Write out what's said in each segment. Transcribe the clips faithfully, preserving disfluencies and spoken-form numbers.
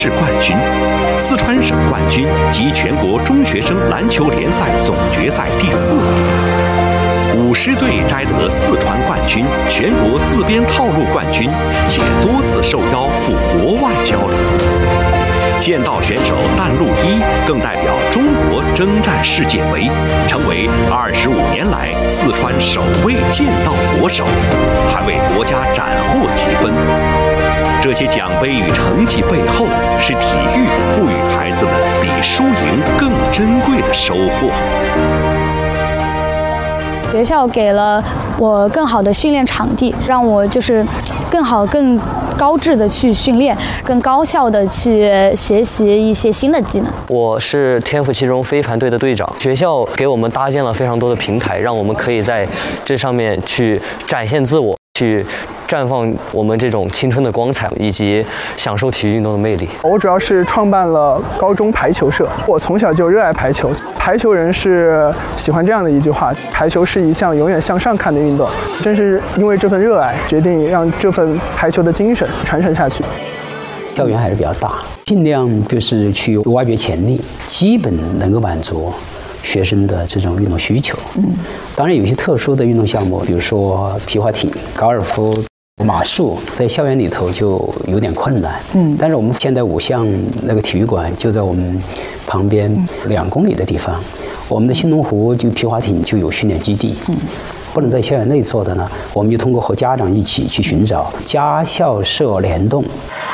市冠军、四川省冠军及全国中学生篮球联赛总决赛第四名。舞狮队摘得四川冠军、全国自编套路冠军，且多次受邀赴国外交流。剑道选手但路一更代表中国征战世界杯，成为二十五年来四川首位剑道国手，还为国家斩获几分。这些奖杯与成绩背后，是体育赋予孩子们比输赢更珍贵的收获。 学校给了我更好的训练场地，让我就是更好、更高质的去训练，更高效的去学习一些新的技能。 我是天府七中飞盘队的队长，学校给我们搭建了非常多的平台，让我们可以在这上面去展现自我，去绽放我们这种青春的光彩，以及享受体育运动的魅力。 我主要是创办了高中排球社，我从小就热爱排球。排球人是喜欢这样的一句话：排球是一项永远向上看的运动。正是因为这份热爱，决定让这份排球的精神传承下去。 校园还是比较大，尽量就是去挖掘潜力，基本能够满足学生的这种运动需求。嗯，当然有些特殊的运动项目，比如说皮划艇、高尔夫、马术，在校园里头就有点困难。嗯，但是我们现在五项那个体育馆就在我们旁边两公里的地方，我们的新龙湖就皮划艇就有训练基地。嗯，不能在校园内做的呢，我们就通过和家长一起去寻找家校社联动。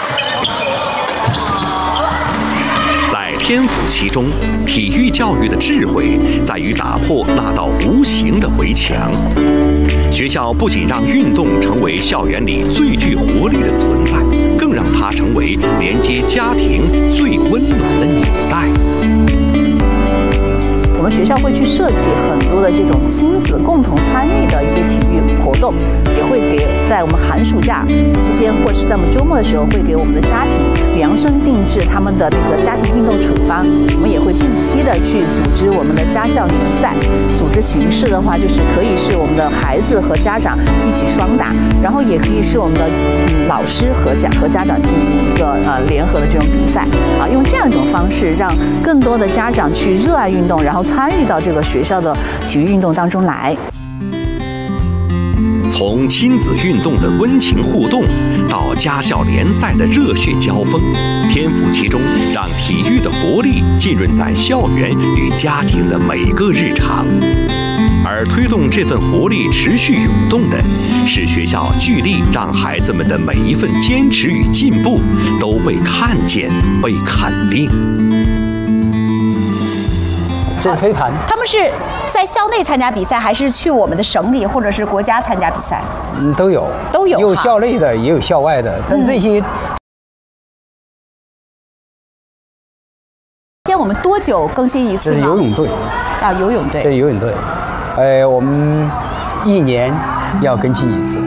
天府其中，体育教育的智慧在于打破那道无形的围墙。学校不仅让运动成为校园里最具活力的存在，更让它成为连接家庭最温暖的纽带。 我们学校会去设计很多的这种亲子共同参与的一些体育活动，也会给在我们寒暑假之间，或者是在我们周末的时候，会给我们的家庭量身定制他们的那个家庭运动处方。我们也会定期的去组织我们的家校联赛，组织形式的话，就是可以是我们的孩子和家长一起双打，然后也可以是我们的嗯老师和家和家长进行一个呃联合的这种比赛啊，用这样一种方式，让更多的家长去热爱运动，然后参与到这个学校的体育运动当中来。 从亲子运动的温情互动，到家校联赛的热血交锋，天府其中让体育的活力浸润在校园与家庭的每个日常。而推动这份活力持续涌动的，是学校聚力让孩子们的每一份坚持与进步都被看见、被肯定。 这是飞盘， 他们是在校内参加比赛，还是去我们的省里或者是国家参加比赛？ 嗯，都有， 都有， 有校内的，也有校外的。但这些， 天，我们多久更新一次呢？ 这是游泳队啊，游泳队。 这是游泳队，呃，我们一年要更新一次。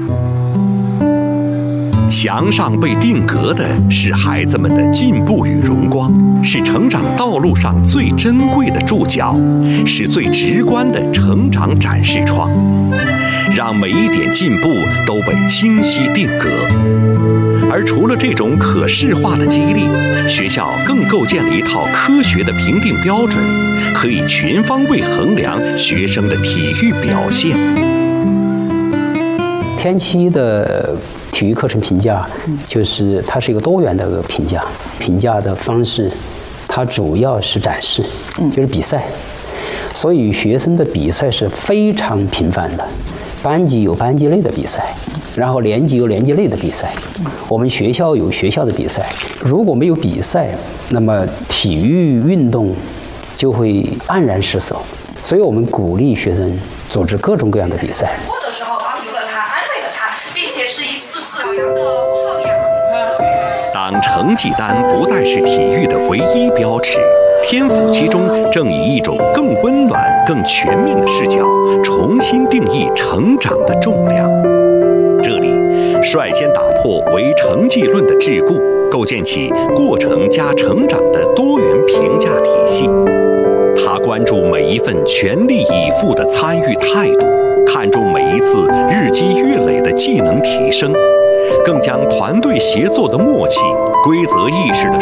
墙上被定格的是孩子们的进步与荣光，是成长道路上最珍贵的注脚，是最直观的成长展示窗，让每一点进步都被清晰定格。而除了这种可视化的激励，学校更构建了一套科学的评定标准，可以全方位衡量学生的体育表现。 天期的体育课程评价，就是它是一个多元的评价，评价的方式，它主要是展示，就是比赛，所以学生的比赛是非常频繁的，班级有班级内的比赛，然后年级有年级内的比赛，我们学校有学校的比赛。如果没有比赛，那么体育运动就会黯然失色，所以我们鼓励学生组织各种各样的比赛。 当成绩单不再是体育的唯一标尺，天府其中正以一种更温暖、更全面的视角，重新定义成长的重量。这里率先打破唯成绩论的桎梏，构建起过程加成长的多元评价体系。他关注每一份全力以赴的参与态度，看重每一次日积月累的技能提升，更将团队协作的默契、规则意识的